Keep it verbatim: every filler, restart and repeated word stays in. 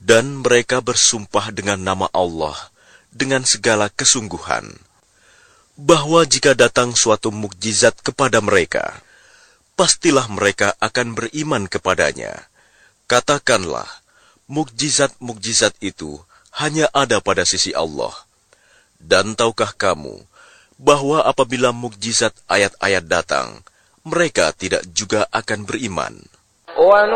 Dan mereka bersumpah dengan nama Allah dengan segala kesungguhan, bahwa jika datang suatu mukjizat kepada mereka, pastilah mereka akan beriman kepadanya. Katakanlah, mukjizat-mukjizat itu hanya ada pada sisi Allah. Dan tahukah kamu bahwa apabila mukjizat ayat-ayat datang, mereka tidak juga akan beriman.